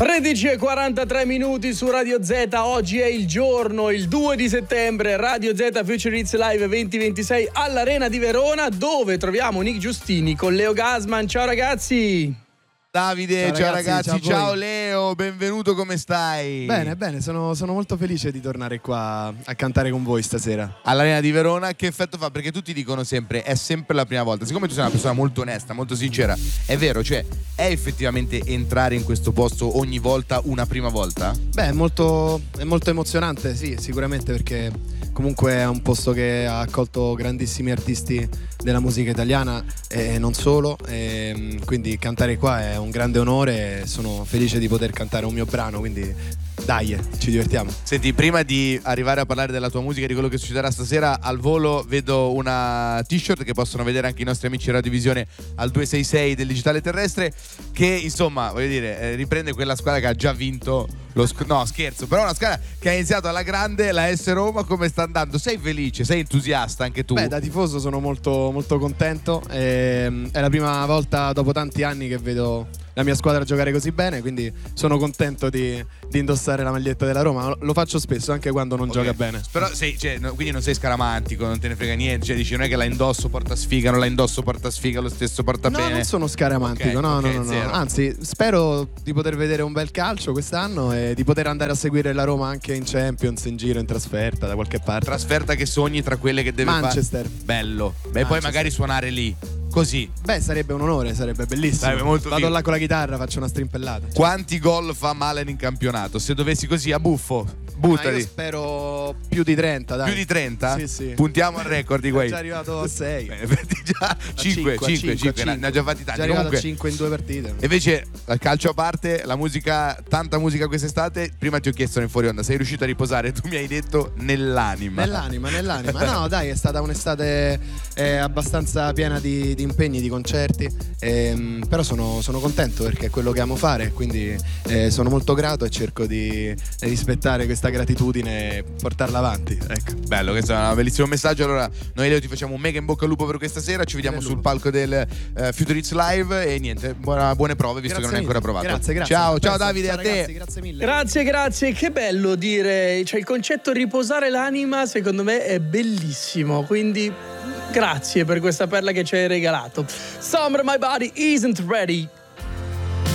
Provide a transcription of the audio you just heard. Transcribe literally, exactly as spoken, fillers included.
tredici e quarantatré minuti su Radio Z. Oggi è il giorno, il due di settembre, Radio Z Future Hits Live duemilaventisei all'Arena di Verona, dove troviamo Nick Giustini con Leo Gasman. Ciao ragazzi. Davide, ciao, ciao ragazzi, ragazzi, ciao, ciao Leo, benvenuto, come stai? Bene, bene, sono, sono molto felice di tornare qua a cantare con voi stasera. All'Arena di Verona, che effetto fa? Perché tutti dicono sempre, è sempre la prima volta. Siccome tu sei una persona molto onesta, molto sincera, è vero, cioè, è effettivamente entrare in questo posto ogni volta una prima volta? Beh, è molto, è molto emozionante, sì, sicuramente, perché comunque è un posto che ha accolto grandissimi artisti della musica italiana e non solo, e quindi cantare qua è un grande onore e sono felice di poter cantare un mio brano, quindi dai, ci divertiamo. Senti, prima di arrivare a parlare della tua musica e di quello che succederà stasera, al volo vedo una t-shirt che possono vedere anche i nostri amici Radiovisione al due sei sei del Digitale Terrestre, che insomma, voglio dire, eh, riprende quella squadra che ha già vinto lo sc- no scherzo, però una squadra che ha iniziato alla grande, la S Roma. Come sta andando? Sei felice? Sei entusiasta anche tu? Beh, da tifoso sono molto, molto contento, e, è la prima volta dopo tanti anni che vedo la mia squadra giocare così bene, quindi sono contento di, di indossare la maglietta della Roma. Lo faccio spesso anche quando non okay. gioca bene. Però sei, cioè, no, quindi non sei scaramantico, non te ne frega niente, cioè dici non è che la indosso porta sfiga, non la indosso porta sfiga, lo stesso porta no, bene. No, non sono scaramantico, okay, no, okay, no, no, zero. no. Anzi, spero di poter vedere un bel calcio quest'anno e di poter andare a seguire la Roma anche in Champions, in giro, in trasferta, da qualche parte. Trasferta che sogni tra quelle che deve fare. Manchester. Bello. Beh, poi magari suonare lì. Così. Beh, sarebbe un onore, sarebbe bellissimo. Sarebbe molto Vado figo. là con la chitarra, faccio una strimpellata. Quanti gol fa Malen in campionato? Se dovessi così a buffo, Ma buttati. io spero più di trenta, dai. Più di trenta? Sì, sì. Puntiamo al record di È quei. già arrivato a sei. già cinque, cinque, cinque, ne ha già fatti tanti. Già arrivato Comunque, a cinque in due partite. invece, al calcio a parte, la musica, tanta musica quest'estate. Prima ti ho chiesto nel fuori onda, sei riuscito a riposare? Tu mi hai detto nell'anima. Nell'anima, nell'anima. No, dai, è stata un'estate eh, abbastanza piena di, di impegni, di concerti. Ehm, però sono, sono contento perché è quello che amo fare, quindi eh, sono molto grato e cerco di rispettare questa gratitudine e portarla avanti. Ecco. Bello, questo è un bellissimo messaggio. Allora, noi Leo ti facciamo un mega in bocca al lupo per questa sera. Ci vediamo sul palco del uh, Future Hits Live. E niente, buona, buone prove, visto Grazie che non hai ancora provato. Grazie, grazie. Ciao, ciao Presto. Davide, ciao, a te. Ragazzi, grazie mille. Grazie, grazie. Che bello dire, cioè il concetto riposare l'anima secondo me è bellissimo, quindi grazie per questa perla che ci hai regalato. Summer My Body Isn't Ready